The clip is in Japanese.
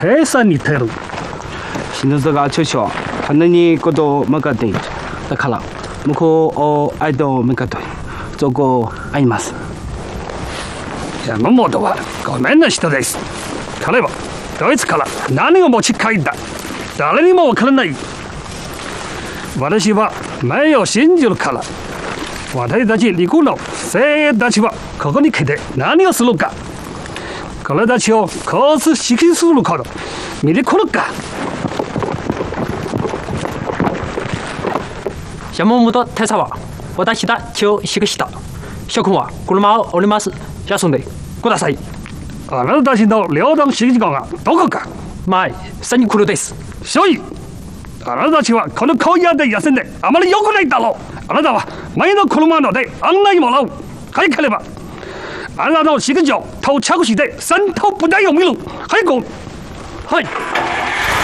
해산 니테로. 신호가 좋죠. 하느니 것도 뭐가 돼. 다 칼라. 뭐고 아이도 뭐가 돼. 저거 아니마스. 山本はごめんな人です。彼はドイツから何を持ち帰った誰にもわからない。私は目を信じるから。私たち陸の精鋭たちはここに来て何をするか。彼たちをコース指揮するから見てくるか。 山本大佐は私だけを指揮した。諸君は車を降ります。休んでください。 あなたたちの両断指揮官はどこか。 前、サニクルです。 所以、あなたたちはこの荒野で休んであまり良くないだろう。あなたは前の車ので案内もらう。早ければ、あなたの指揮所到着時で先頭部隊を見る。早く。 はい。